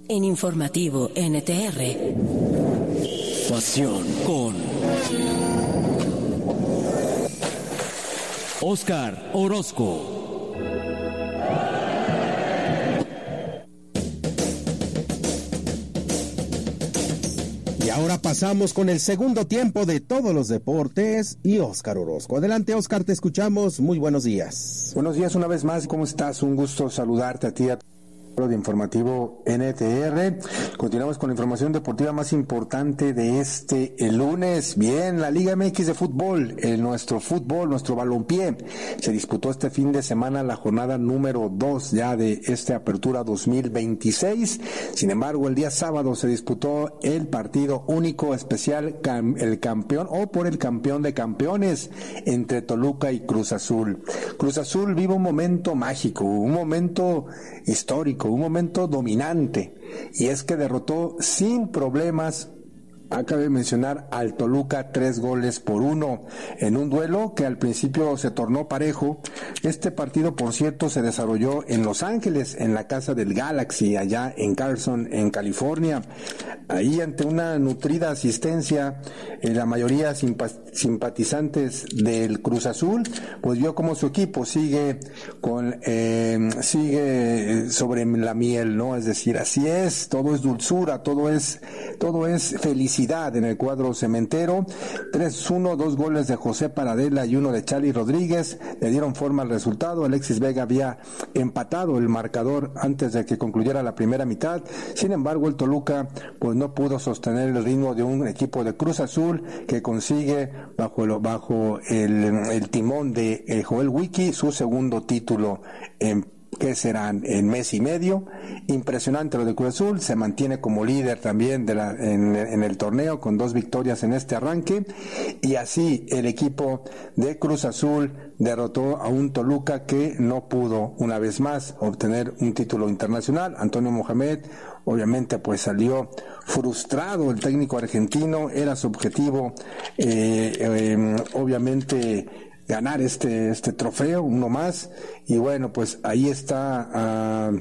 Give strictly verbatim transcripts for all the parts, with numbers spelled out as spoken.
en Informativo N T R. Pasión con Óscar Orozco. Y ahora pasamos con el segundo tiempo de todos los deportes y Óscar Orozco. Adelante, Óscar, te escuchamos. Muy buenos días. Buenos días una vez más. ¿Cómo estás? Un gusto saludarte a ti, a de Informativo N T R. Continuamos con la información deportiva más importante de este el lunes. Bien, la Liga M X de fútbol, el nuestro fútbol, nuestro balompié, se disputó este fin de semana la jornada número dos ya de esta apertura dos mil veintiséis. Sin embargo, el día sábado se disputó el partido único especial, cam, el campeón o por el campeón de campeones entre Toluca y Cruz Azul. Cruz Azul vive un momento mágico, un momento histórico, un momento dominante, y es que derrotó sin problemas, acabo de mencionar, al Toluca tres goles por uno en un duelo que al principio se tornó parejo. Este partido, por cierto, se desarrolló en Los Ángeles, en la casa del Galaxy, allá en Carson, en California. Ahí, ante una nutrida asistencia, eh, la mayoría simpa- simpatizantes del Cruz Azul, pues vio cómo su equipo sigue con eh, sigue sobre la miel, ¿no? Es decir, así es, todo es dulzura, todo es todo es felicidad en el cuadro cementero. tres uno, dos goles de José Paradela y uno de Charly Rodríguez le dieron forma al resultado. Alexis Vega había empatado el marcador antes de que concluyera la primera mitad. Sin embargo, el Toluca pues no pudo sostener el ritmo de un equipo de Cruz Azul que consigue bajo el, bajo el, el timón de eh, Joel Wiki su segundo título en que serán en mes y medio. Impresionante lo de Cruz Azul, se mantiene como líder también de la, en, en el torneo con dos victorias en este arranque, y así el equipo de Cruz Azul derrotó a un Toluca que no pudo una vez más obtener un título internacional. Antonio Mohamed obviamente pues salió frustrado, el técnico argentino, era su objetivo eh, eh, obviamente ganar este este trofeo, uno más, y bueno, pues ahí está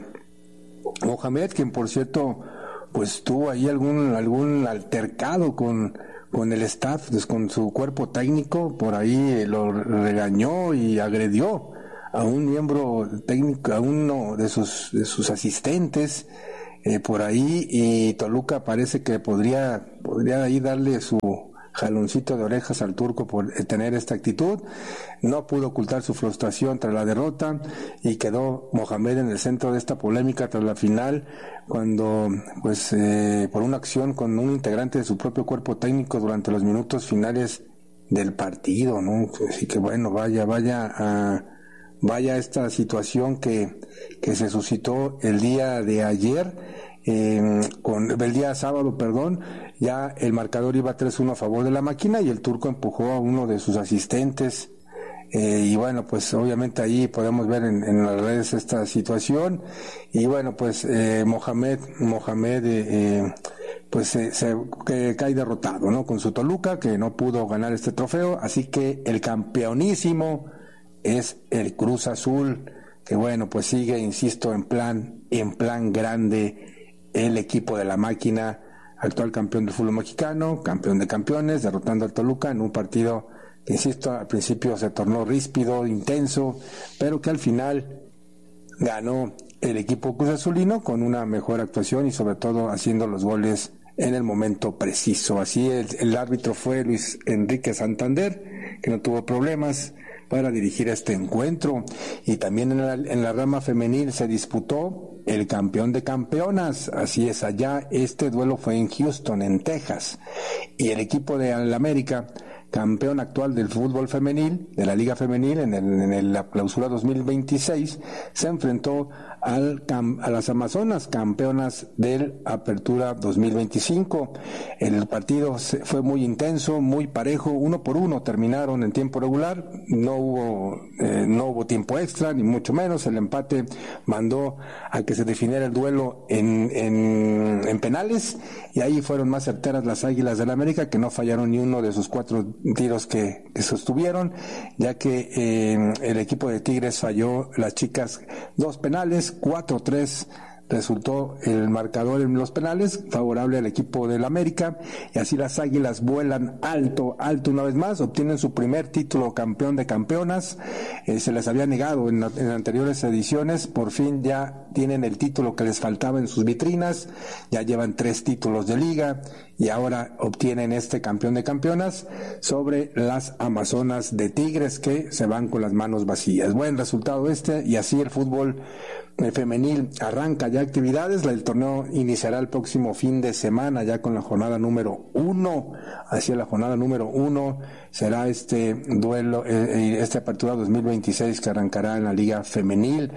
uh, Mohamed, quien por cierto pues tuvo ahí algún algún altercado con con el staff, pues, con su cuerpo técnico, por ahí lo regañó y agredió a un miembro técnico, a uno de sus de sus asistentes eh, por ahí, y Toluca parece que podría podría ahí darle su jaloncito de orejas al turco por tener esta actitud. No pudo ocultar su frustración tras la derrota y quedó Mohamed en el centro de esta polémica tras la final, cuando pues eh, por una acción con un integrante de su propio cuerpo técnico durante los minutos finales del partido, ¿no? Así que bueno, vaya, vaya a vaya esta situación que que se suscitó el día de ayer. Eh, con el día sábado, perdón, ya el marcador iba tres uno a favor de la máquina y el turco empujó a uno de sus asistentes, eh, y bueno, pues obviamente ahí podemos ver en, en las redes esta situación, y bueno, pues eh, Mohamed Mohamed eh, eh, pues eh, se que cae derrotado, ¿no? Con su Toluca, que no pudo ganar este trofeo, así que el campeonísimo es el Cruz Azul, que bueno, pues sigue, insisto, en plan en plan grande el equipo de la máquina, actual campeón del fútbol mexicano, campeón de campeones, derrotando al Toluca en un partido que, insisto, al principio se tornó ríspido, intenso, pero que al final ganó el equipo cruz azulino con una mejor actuación y sobre todo haciendo los goles en el momento preciso. Así el, el árbitro fue Luis Enrique Santander, que no tuvo problemas para dirigir este encuentro. Y también en la, en la rama femenil se disputó el campeón de campeonas, así es, allá este duelo fue en Houston, en Texas, y el equipo de América, campeón actual del fútbol femenil, de la Liga Femenil en, el, en el, la clausura dos mil veintiséis, se enfrentó al, a las Amazonas, campeonas del Apertura dos mil veinticinco. El partido fue muy intenso, muy parejo, uno por uno terminaron en tiempo regular, no hubo eh, no hubo tiempo extra, ni mucho menos. El empate mandó a que se definiera el duelo en, en, en penales, y ahí fueron más certeras las Águilas del América, que no fallaron ni uno de sus cuatro tiros que, que sostuvieron, ya que eh, el equipo de Tigres falló, las chicas, dos penales, cuatro tres resultó el marcador en los penales favorable al equipo del América, y así las Águilas vuelan alto, alto una vez más, obtienen su primer título campeón de campeonas. Eh, se les había negado en, en anteriores ediciones, por fin ya tienen el título que les faltaba en sus vitrinas, ya llevan tres títulos de liga y ahora obtienen este campeón de campeonas sobre las Amazonas de Tigres, que se van con las manos vacías. Buen resultado este, y así el fútbol femenil arranca ya actividades. El torneo iniciará el próximo fin de semana ya con la jornada número uno. Hacia la jornada número uno será este duelo, eh, esta apertura dos mil veintiséis que arrancará en la liga femenil.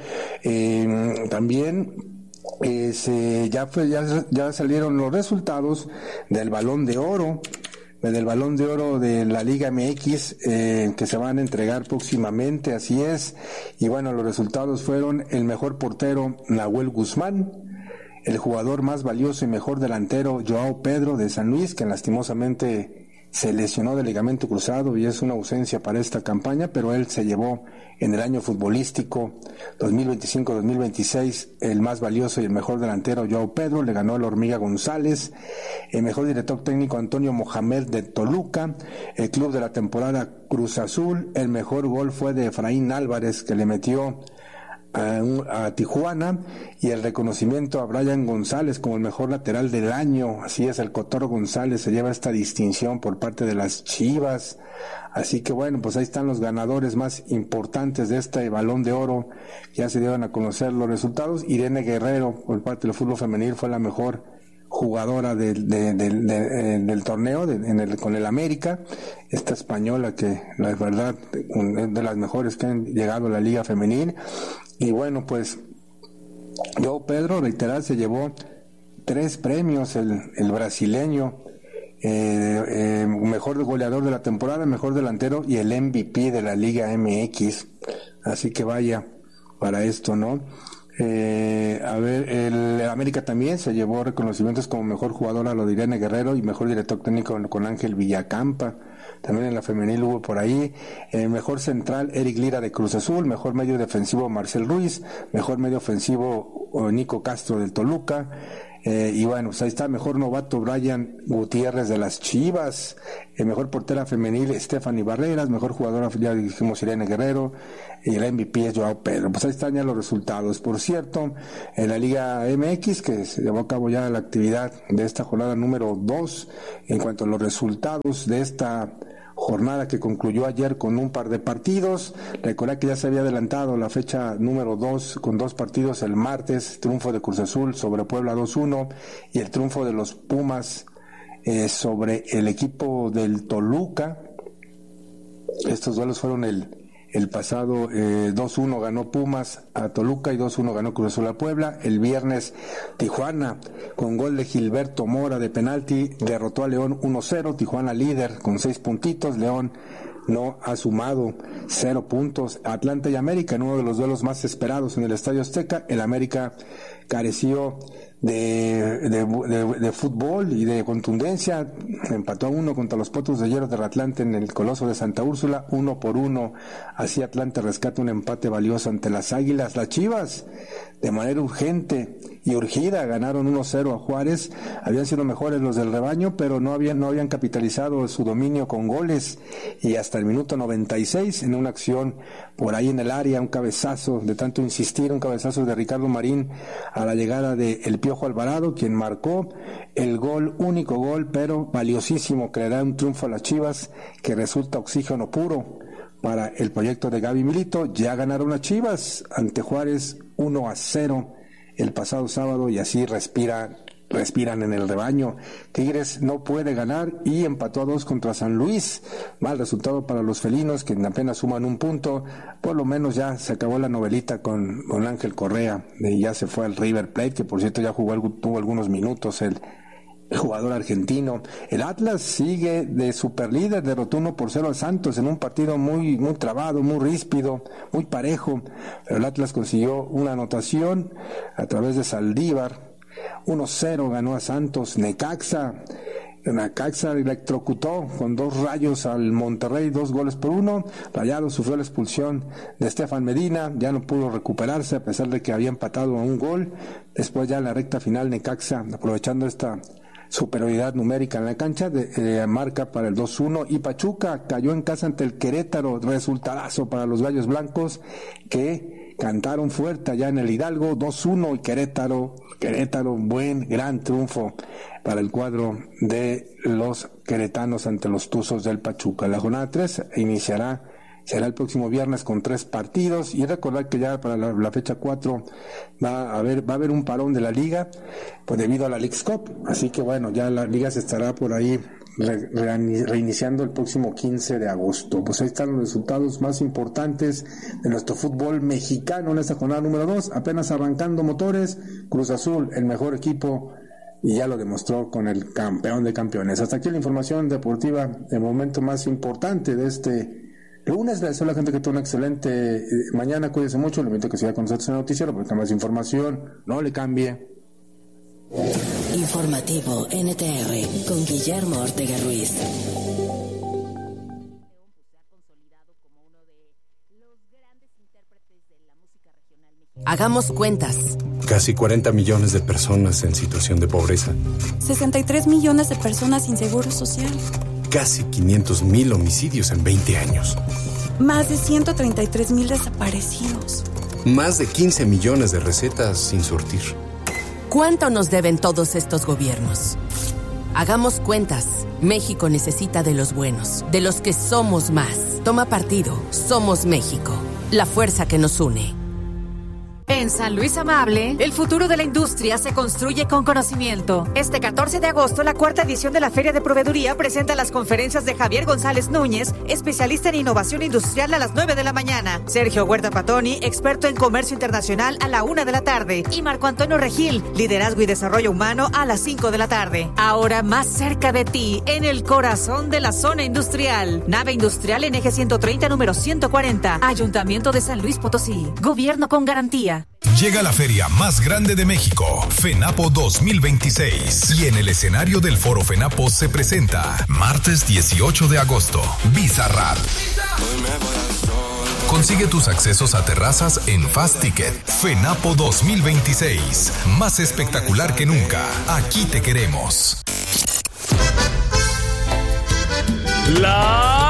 Eh, también eh, se, ya, fue, ya, ya salieron los resultados del Balón de Oro. Del Balón de Oro de la Liga M X, eh, que se van a entregar próximamente, así es. Y bueno, los resultados fueron: el mejor portero, Nahuel Guzmán; el jugador más valioso y mejor delantero, Joao Pedro de San Luis, que lastimosamente se lesionó de ligamento cruzado y es una ausencia para esta campaña, pero él se llevó en el año futbolístico dos mil veinticinco dos mil veintiséis el más valioso y el mejor delantero, Joao Pedro. Le ganó el Hormiga González. El mejor director técnico, Antonio Mohamed de Toluca. El club de la temporada, Cruz Azul. El mejor gol fue de Efraín Álvarez, que le metió A, un, a Tijuana, y el reconocimiento a Brian González como el mejor lateral del año. Así es, el Cotorro González se lleva esta distinción por parte de las Chivas. Así que bueno, pues ahí están los ganadores más importantes de este Balón de Oro. Ya se dieron a conocer los resultados. Irene Guerrero, por parte del fútbol femenil, fue la mejor jugadora del, de, de, de, de, del torneo de, en el, con el América, esta española que la verdad es de las mejores que han llegado a la liga femenil. Y bueno, pues Joao Pedro, reiterar, se llevó tres premios, el, el brasileño, eh, eh, mejor goleador de la temporada, mejor delantero y el M V P de la Liga M X. Así que vaya para esto, ¿no? Eh, a ver, el, el América también se llevó reconocimientos como mejor jugadora, lo de Irene Guerrero, y mejor director técnico con Ángel Villacampa. También en la femenil hubo por ahí eh, mejor central, Eric Lira de Cruz Azul; mejor medio defensivo, Marcel Ruiz; mejor medio ofensivo, Nico Castro del Toluca. Eh, y bueno, pues ahí está, mejor novato, Brian Gutiérrez de las Chivas; eh, mejor portera femenil, Stephanie Barreras; mejor jugadora, ya dijimos, Irene Guerrero; y el M V P es Joao Pedro. Pues ahí están ya los resultados. Por cierto, en la Liga M X, que se llevó a cabo ya la actividad de esta jornada número dos, en cuanto a los resultados de esta jornada que concluyó ayer con un par de partidos. Recordad que ya se había adelantado la fecha número dos con dos partidos el martes: triunfo de Cruz Azul sobre Puebla dos uno, y el triunfo de los Pumas eh, sobre el equipo del Toluca. Estos duelos fueron el El pasado eh, dos uno ganó Pumas a Toluca y dos uno ganó Cruz Azul a Puebla. El viernes Tijuana, con gol de Gilberto Mora de penalti, derrotó a León uno cero. Tijuana líder con seis puntitos. León no ha sumado cero puntos. Atlanta y América, en uno de los duelos más esperados en el Estadio Azteca. El América careció de, de, de, de fútbol y de contundencia. Empató a uno contra los Potros de Hierro de Atlanta en el Coloso de Santa Úrsula, uno por uno. Así Atlanta rescata un empate valioso ante las Águilas. Las Chivas, de manera urgente y urgida, ganaron uno cero a Juárez. Habían sido mejores los del rebaño, pero no habían, no habían capitalizado su dominio con goles, y hasta el minuto noventa y seis, en una acción por ahí en el área, un cabezazo, de tanto insistir, un cabezazo de Ricardo Marín a la llegada de El Piojo Alvarado, quien marcó el gol, único gol, pero valiosísimo, que le da un triunfo a las Chivas, que resulta oxígeno puro para el proyecto de Gaby Milito. Ya ganaron las Chivas ante Juárez uno a cero el pasado sábado, y así respira, respiran en el rebaño. Tigres no puede ganar y empató a dos contra San Luis. Mal resultado para los felinos, que apenas suman un punto. Por lo menos ya se acabó la novelita con, con Ángel Correa, y ya se fue al River Plate, que por cierto ya jugó, tuvo algunos minutos el El jugador argentino. El Atlas sigue de superlíder, derrotó uno por cero al Santos en un partido muy muy trabado, muy ríspido, muy parejo, pero el Atlas consiguió una anotación a través de Saldívar. uno cero ganó a Santos. Necaxa Necaxa electrocutó con dos rayos al Monterrey, dos goles por uno. Rayados sufrió la expulsión de Estefan Medina, ya no pudo recuperarse a pesar de que había empatado a un gol. Después ya en la recta final Necaxa, aprovechando esta superioridad numérica en la cancha, de, eh, marca para el dos uno. Y Pachuca cayó en casa ante el Querétaro, resultadazo para los Gallos Blancos, que cantaron fuerte allá en el Hidalgo, dos uno, y Querétaro, Querétaro, buen, gran triunfo para el cuadro de los queretanos ante los Tuzos del Pachuca. La jornada tres iniciará, será el próximo viernes con tres partidos, y recordar que ya para la, la fecha cuatro va a haber, va a haber un parón de la liga, pues debido a la Leagues Cup, así que bueno, ya la liga se estará por ahí re, re, reiniciando el próximo quince de agosto. Pues ahí están los resultados más importantes de nuestro fútbol mexicano en esta jornada número dos, apenas arrancando motores. Cruz Azul, el mejor equipo, y ya lo demostró con el campeón de campeones. Hasta aquí la información deportiva, el momento más importante de este lunes. Le deseo a la gente que tenga una excelente mañana, cuídese mucho, le invito a que siga con nosotros en el noticiero, porque más información, no le cambie. Informativo N T R con Guillermo Ortega Ruiz. Hagamos cuentas. Casi cuarenta millones de personas en situación de pobreza. sesenta y tres millones de personas sin seguro social. Casi quinientos mil homicidios en veinte años. Más de ciento treinta y tres mil desaparecidos. Más de quince millones de recetas sin surtir. ¿Cuánto nos deben todos estos gobiernos? Hagamos cuentas. México necesita de los buenos, de los que somos más. Toma partido. Somos México. La fuerza que nos une. En San Luis Amable, el futuro de la industria se construye con conocimiento. Este catorce de agosto, la cuarta edición de la Feria de Proveeduría presenta las conferencias de Javier González Núñez, especialista en innovación industrial, a las nueve de la mañana. Sergio Huerta Patoni, experto en comercio internacional, a la una de la tarde. Y Marco Antonio Regil, liderazgo y desarrollo humano, a las cinco de la tarde. Ahora más cerca de ti, en el corazón de la zona industrial. Nave industrial en eje ciento treinta, número ciento cuarenta. Ayuntamiento de San Luis Potosí. Gobierno con garantía. Llega la feria más grande de México, FENAPO dos mil veintiséis. Y en el escenario del Foro FENAPO se presenta, martes dieciocho de agosto, Bizarrap. Consigue tus accesos a terrazas en Fast Ticket. FENAPO dos mil veintiséis. Más espectacular que nunca. Aquí te queremos. La